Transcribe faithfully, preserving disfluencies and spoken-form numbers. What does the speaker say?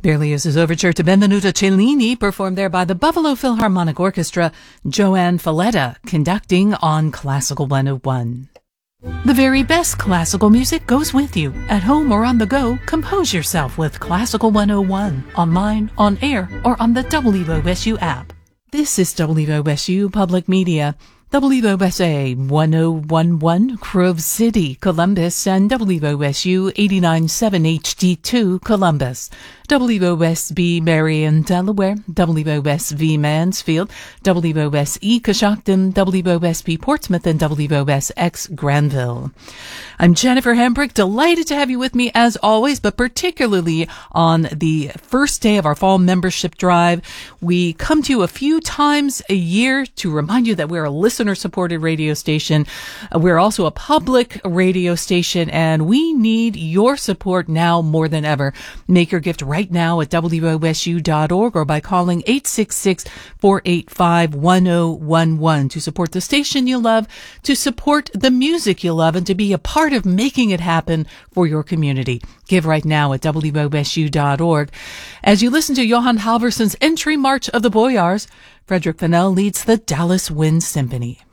Berlioz's overture to Benvenuto Cellini, performed there by the Buffalo Philharmonic Orchestra, Joanne Falletta, conducting on Classical one oh one. The very best classical music goes with you. At home or on the go, compose yourself with Classical one oh one, online, on air, or on the W O S U app. This is W O S U Public Media. W O S A one oh one point one Grove City, Columbus, and W O S U eighty-nine point seven H D two Columbus. W O S B Marion, Delaware, W O S V Mansfield, W O S E Coshocton, W O S P Portsmouth, and W O S X Granville. I'm Jennifer Hambrick, delighted to have you with me as always, but particularly on the first day of our fall membership drive. We come to you a few times a year to remind you that we're a listener-supported radio station. Uh, we're also a public radio station, and we need your support now more than ever. Make your gift right now at W O S U dot org or by calling eight six six, four eight five, one oh one one to support the station you love, to support the music you love, and to be a part of making it happen for your community. Give right now at W O S U dot org. As you listen to Johann Halvorson's entry march of the Boyars, Frederick Fennell leads the Dallas Wind Symphony.